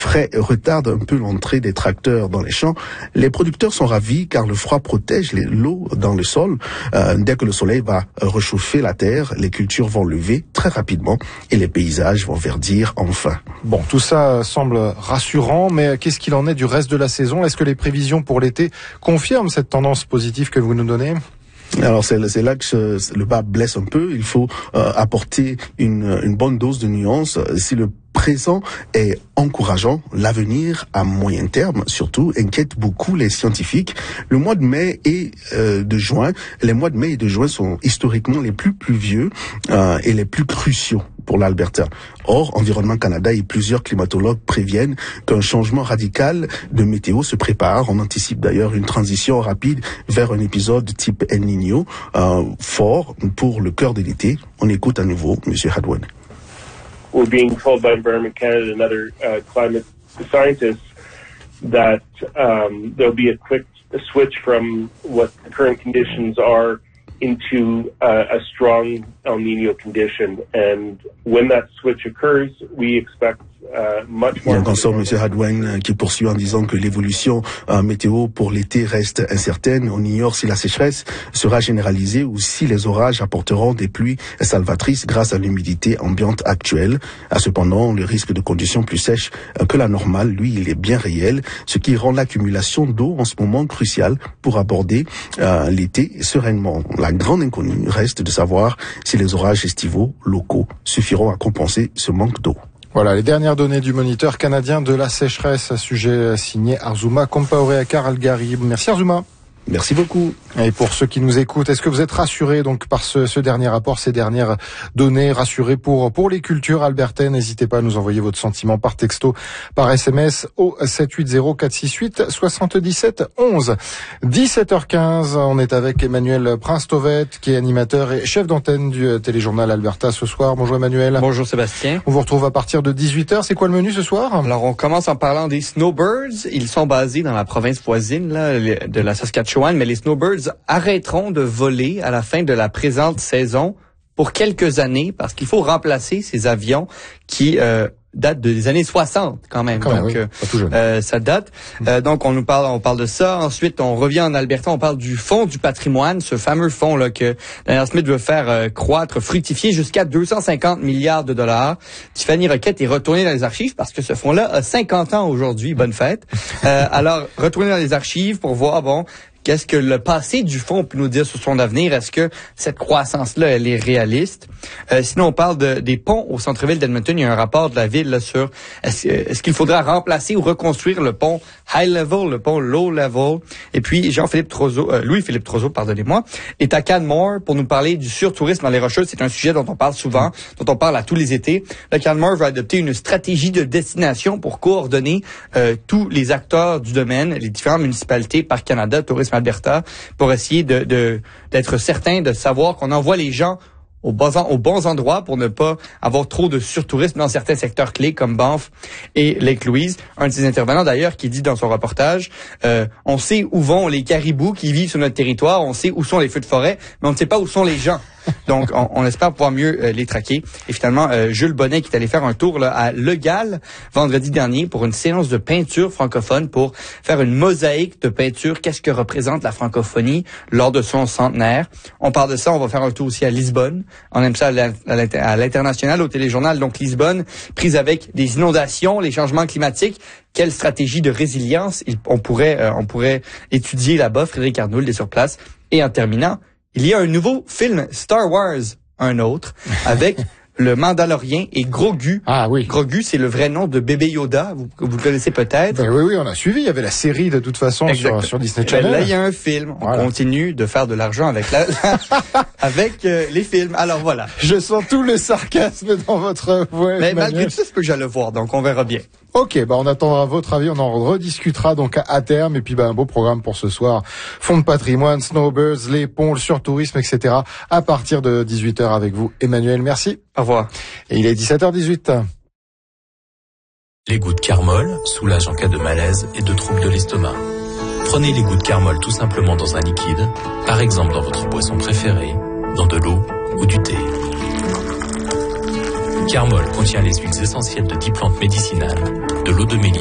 frais retardent un peu l'entrée des tracteurs dans les champs. Les producteurs sont ravis car le froid protège l'eau dans le sol. Dès que le soleil va réchauffer la terre, les cultures vont lever très rapidement et les paysages vont verdir enfin. Bon, tout ça semble rassurant, mais qu'est-ce qu'il en est du reste de la saison? Est-ce que les prévisions pour l'été confirment cette tendance positive que vous nous donnez? Alors c'est là que le bas blesse un peu. Il faut apporter une bonne dose de nuance. Si le présent est encourageant, l'avenir à moyen terme surtout inquiète beaucoup les scientifiques. Le mois de mai et de juin, les mois de mai et de juin sont historiquement les plus pluvieux et les plus cruciaux pour l'Alberta. Or, Environnement Canada et plusieurs climatologues préviennent qu'un changement radical de météo se prépare. On anticipe d'ailleurs une transition rapide vers un épisode type El Niño fort pour le cœur de l'été. On écoute à nouveau M. Hadwen. We're being told by Environment Canada and other climate scientists that there'll be a quick switch from what the current conditions are into a strong El Niño condition. And when that switch occurs, we expect much more. Il y a encore M. Hadwen qui poursuit en disant que l'évolution météo pour l'été reste incertaine. On ignore si la sécheresse sera généralisée ou si les orages apporteront des pluies salvatrices grâce à l'humidité ambiante actuelle. Cependant, le risque de conditions plus sèches que la normale, lui, il est bien réel, ce qui rend l'accumulation d'eau en ce moment cruciale pour aborder l'été sereinement. La grande inconnue reste de savoir si les orages estivaux locaux suffiront à compenser ce manque d'eau. Voilà les dernières données du moniteur canadien de la sécheresse, sujet signé Arzuma Compaoré-Akar Algarib. Merci Arzuma. Merci beaucoup. Et pour ceux qui nous écoutent, est-ce que vous êtes rassurés donc par ce dernier rapport, ces dernières données, rassurés pour les cultures albertaines? N'hésitez pas à nous envoyer votre sentiment par texto, par SMS au 780-468-77-11. 17h15, on est avec Emmanuel Prince-Tovet, qui est animateur et chef d'antenne du téléjournal Alberta ce soir. Bonjour Emmanuel. Bonjour Sébastien. On vous retrouve à partir de 18h. C'est quoi le menu ce soir? Alors on commence en parlant des Snowbirds. Ils sont basés dans la province voisine là, de la Saskatchewan. Mais les Snowbirds arrêteront de voler à la fin de la présente saison pour quelques années parce qu'il faut remplacer ces avions qui datent des années 60 quand même. Donc oui, tout jeune. Ça date. Donc on parle de ça. Ensuite on revient en Alberta, on parle du fonds du patrimoine, ce fameux fonds là que Daniel Smith veut faire croître, fructifier jusqu'à 250 milliards de dollars. Tiffany Roquette est retournée dans les archives parce que ce fonds-là a 50 ans aujourd'hui. Bonne fête. Alors retourner dans les archives pour voir qu'est-ce que le passé du fonds peut nous dire sur son avenir? Est-ce que cette croissance-là, elle est réaliste? Sinon, on parle des ponts au centre-ville d'Edmonton. Il y a un rapport de la ville là, sur est-ce qu'il faudra remplacer ou reconstruire le pont high level, le pont low level. Et puis, Louis-Philippe Trozo, pardonnez-moi, est à Canmore pour nous parler du surtourisme dans les Rocheuses. C'est un sujet dont on parle souvent, dont on parle à tous les étés. Le Canmore va adopter une stratégie de destination pour coordonner tous les acteurs du domaine, les différentes municipalités, Parc Canada, Tourisme Alberta, pour essayer d'être certain de savoir qu'on envoie les gens aux bons endroits pour ne pas avoir trop de surtourisme dans certains secteurs clés comme Banff et Lake-Louise. Un de ses intervenants d'ailleurs qui dit dans son reportage, on sait où vont les caribous qui vivent sur notre territoire, on sait où sont les feux de forêt, mais on ne sait pas où sont les gens. Donc, on espère pouvoir mieux les traquer. Et finalement, Jules Bonnet qui est allé faire un tour là, à Le Gall vendredi dernier pour une séance de peinture francophone pour faire une mosaïque de peinture. Qu'est-ce que représente la francophonie lors de son centenaire? On parle de ça. On va faire un tour aussi à Lisbonne. On aime ça à l'international, au téléjournal. Donc, Lisbonne, prise avec des inondations, les changements climatiques. Quelle stratégie de résilience on pourrait étudier là-bas? Frédéric Arnould est sur place. Et en terminant, il y a un nouveau film Star Wars, un autre, avec le Mandalorien et Grogu. Ah oui. Grogu, c'est le vrai nom de bébé Yoda. Vous le connaissez peut-être. Ben oui, on a suivi. Il y avait la série de toute façon sur Disney Channel. Là, il y a un film. On continue de faire de l'argent avec avec les films. Alors voilà. Je sens tout le sarcasme dans votre voix. Mais malgré tout ça, c'est que j'allais le voir. Donc on verra bien. Ok, on attendra votre avis, on en rediscutera donc à terme, et puis un beau programme pour ce soir. Fonds de patrimoine, Snowbirds, les ponts, le surtourisme, etc. à partir de 18h avec vous. Emmanuel, merci. Au revoir. Et il est 17h18. Les gouttes Carmol soulagent en cas de malaise et de troubles de l'estomac. Prenez les gouttes Carmol tout simplement dans un liquide, par exemple dans votre boisson préférée, dans de l'eau ou du thé. Carmol contient les huiles essentielles de 10 plantes médicinales, de l'eau de mélisse,